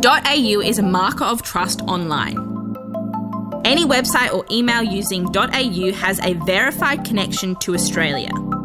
.au is a marker of trust online. Any website or email using .au has a verified connection to Australia.